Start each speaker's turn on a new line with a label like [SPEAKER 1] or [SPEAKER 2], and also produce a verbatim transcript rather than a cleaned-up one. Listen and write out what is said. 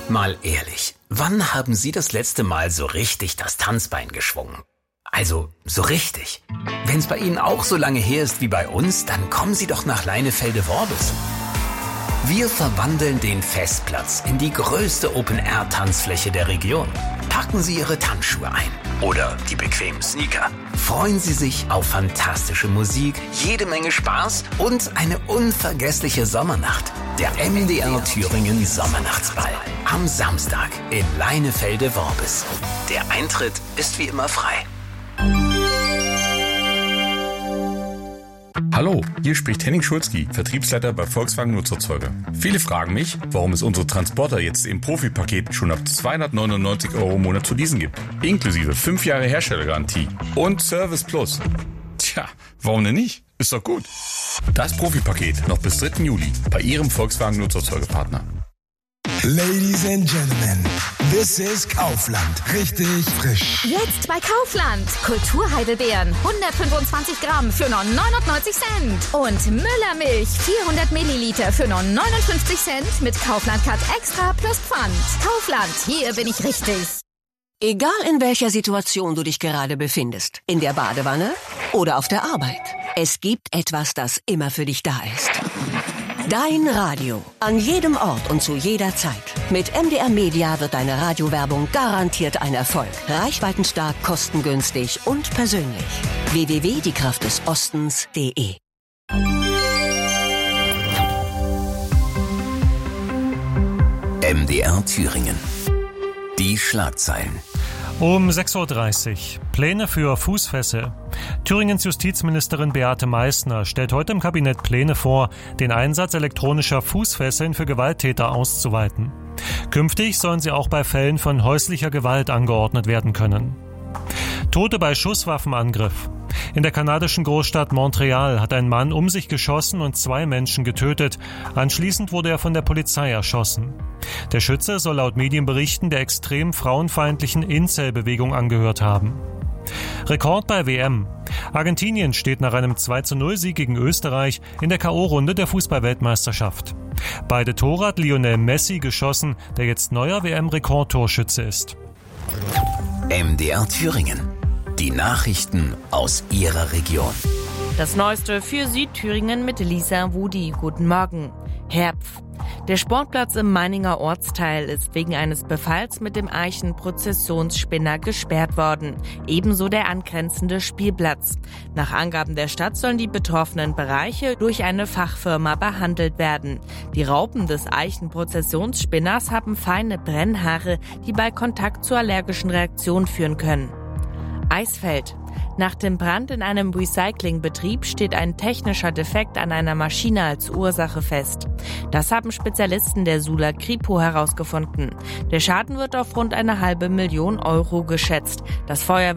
[SPEAKER 1] Mal ehrlich, wann haben Sie das letzte Mal so richtig das Tanzbein geschwungen? Also, so richtig. Wenn es bei Ihnen auch so lange her ist wie bei uns, dann kommen Sie doch nach Leinefelde-Worbis. Wir verwandeln den Festplatz in die größte Open-Air-Tanzfläche der Region. Packen Sie Ihre Tanzschuhe ein oder die bequemen Sneaker. Freuen Sie sich auf fantastische Musik, jede Menge Spaß und eine unvergessliche Sommernacht. Der M D R Thüringen Sommernachtsball am Samstag in Leinefelde-Worbis. Der Eintritt ist wie immer frei.
[SPEAKER 2] Hallo, hier spricht Henning Schulzki, Vertriebsleiter bei Volkswagen Nutzerzeuger. Viele fragen mich, warum es unsere Transporter jetzt im Profipaket schon ab zweihundertneunundneunzig Euro im Monat zu leasen gibt. Inklusive fünf Jahre Herstellergarantie und Service Plus. Tja, warum denn nicht? Ist doch gut. Das Profipaket noch bis dritten Juli bei Ihrem Volkswagen Nutzerzeugerpartner.
[SPEAKER 3] Ladies and Gentlemen, this is Kaufland. Richtig frisch.
[SPEAKER 4] Jetzt bei Kaufland. Kulturheidelbeeren, hundertfünfundzwanzig Gramm für nur neunundneunzig Cent. Und Müllermilch, vierhundert Milliliter für nur neunundfünfzig Cent mit Kaufland Cut Extra plus Pfand. Kaufland, hier bin ich richtig.
[SPEAKER 5] Egal in welcher Situation du dich gerade befindest, in der Badewanne oder auf der Arbeit, es gibt etwas, das immer für dich da ist. Dein Radio. An jedem Ort und zu jeder Zeit. Mit M D R Media wird deine Radiowerbung garantiert ein Erfolg. Reichweitenstark, kostengünstig und persönlich. w w w punkt die kraft des ostens punkt de
[SPEAKER 1] M D R Thüringen. Die Schlagzeilen.
[SPEAKER 6] Um sechs Uhr dreißig. Pläne für Fußfessel. Thüringens Justizministerin Beate Meißner stellt heute im Kabinett Pläne vor, den Einsatz elektronischer Fußfesseln für Gewalttäter auszuweiten. Künftig sollen sie auch bei Fällen von häuslicher Gewalt angeordnet werden können. Tote bei Schusswaffenangriff. In der kanadischen Großstadt Montreal hat ein Mann um sich geschossen und zwei Menschen getötet. Anschließend wurde er von der Polizei erschossen. Der Schütze soll laut Medienberichten der extrem frauenfeindlichen Incel-Bewegung angehört haben. Rekord bei W M. Argentinien steht nach einem zwei zu null Sieg gegen Österreich in der K O-Runde der Fußball-Weltmeisterschaft. Beide Tore hat Lionel Messi geschossen, der jetzt neuer W M-Rekordtorschütze ist.
[SPEAKER 1] M D R Thüringen. Die Nachrichten aus Ihrer Region.
[SPEAKER 7] Das Neueste für Südthüringen mit Lisa Wudi. Guten Morgen. Herpf. Der Sportplatz im Meininger Ortsteil ist wegen eines Befalls mit dem Eichenprozessionsspinner gesperrt worden. Ebenso der angrenzende Spielplatz. Nach Angaben der Stadt sollen die betroffenen Bereiche durch eine Fachfirma behandelt werden. Die Raupen des Eichenprozessionsspinners haben feine Brennhaare, die bei Kontakt zu allergischen Reaktionen führen können. Eisfeld. Nach dem Brand in einem Recyclingbetrieb steht ein technischer Defekt an einer Maschine als Ursache fest. Das haben Spezialisten der Sula Kripo herausgefunden. Der Schaden wird auf rund eine halbe Million Euro geschätzt. Das Feuer